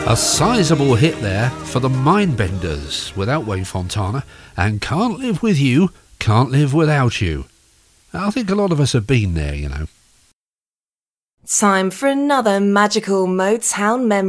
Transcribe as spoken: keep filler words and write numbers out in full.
A sizable hit there for the Mindbenders without Wayne Fontana, and Can't Live With You, Can't Live Without You. I think a lot of us have been there, you know. Time for another magical Motown memory.